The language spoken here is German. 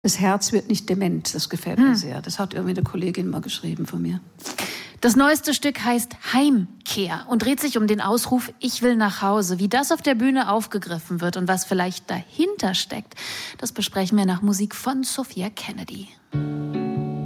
Das Herz wird nicht dement, das gefällt mir sehr. Das hat irgendwie eine Kollegin mal geschrieben von mir. Das neueste Stück heißt Heimkehr und dreht sich um den Ausruf „Ich will nach Hause". Wie das auf der Bühne aufgegriffen wird und was vielleicht dahinter steckt, das besprechen wir nach Musik von Sophia Kennedy.